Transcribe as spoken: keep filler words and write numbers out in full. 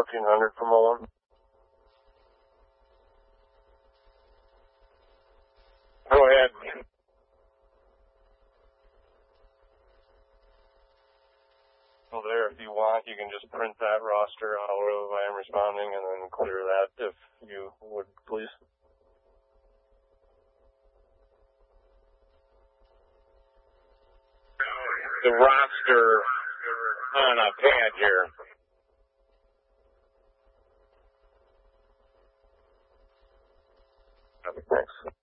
fourteen hundred from oh one. Go ahead. Well, there, if you want, you can just print that roster out of I am responding and then clear that if you would, please. The roster on a pad here. Okay, thanks.